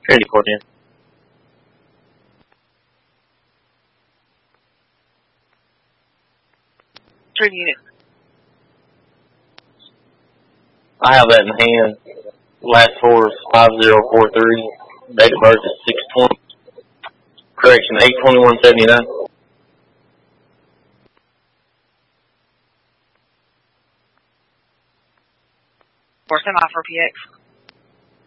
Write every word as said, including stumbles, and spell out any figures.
Trinity Court in. Trinity unit. I have that in hand. Last four is five zero four three. Date of birth is six twenty. Correction, eight twenty-one seventy-nine. Four semi for P X.